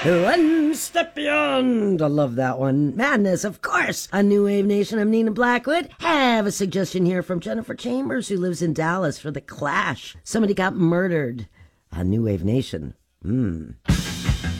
One Step Beyond. I love that one. Madness, of course. A New Wave Nation. I'm Nina Blackwood. Have a suggestion here from Jennifer Chambers, who lives in Dallas, for The Clash. Somebody got murdered. A New Wave Nation.